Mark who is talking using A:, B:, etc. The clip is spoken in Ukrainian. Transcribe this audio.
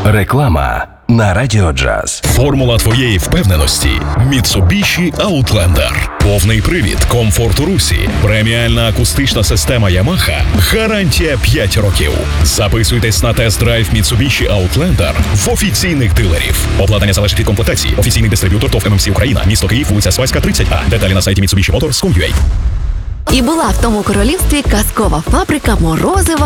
A: Реклама на Радіо Джаз.
B: Формула твоєї впевненості – Mitsubishi Outlander. Повний привід, комфорт у русі, преміальна акустична система Yamaha, гарантія 5 років. Записуйтесь на тест-драйв Mitsubishi Outlander в офіційних дилерів. Обладнання залежить від комплектації. Офіційний дистриб'ютор ТОВ ММС Україна. Місто Київ, вулиця Свайська, 30А. Деталі на сайті MitsubishiMotors.com.ua.
C: І була в тому королівстві казкова фабрика морозива